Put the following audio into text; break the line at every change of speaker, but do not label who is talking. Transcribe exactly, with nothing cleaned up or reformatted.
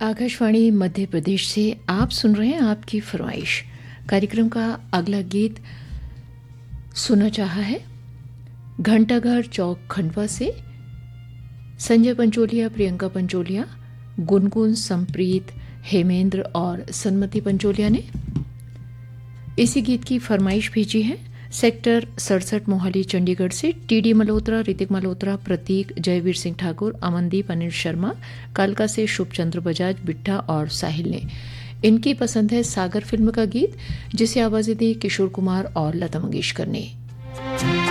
आकाशवाणी मध्य प्रदेश से आप सुन रहे हैं आपकी फरमाइश। कार्यक्रम का अगला गीत सुना चाहा है घंटाघर चौक खंडवा से संजय पंचोलिया, प्रियंका पंचोलिया, गुनगुन, संप्रीत, हेमेंद्र और सन्मति पंचोलिया ने इसी गीत की फरमाइश भेजी है। सेक्टर सड़सठ मोहाली चंडीगढ़ से टीडी मल्होत्रा, ऋतिक मल्होत्रा, प्रतीक, जयवीर सिंह ठाकुर, अमनदीप, अनिल शर्मा, कालका से शुभचंद्र बजाज, बिट्ठा और साहिल ने। इनकी पसंद है सागर फिल्म का गीत, जिसे आवाजें दी किशोर कुमार और लता मंगेशकर ने।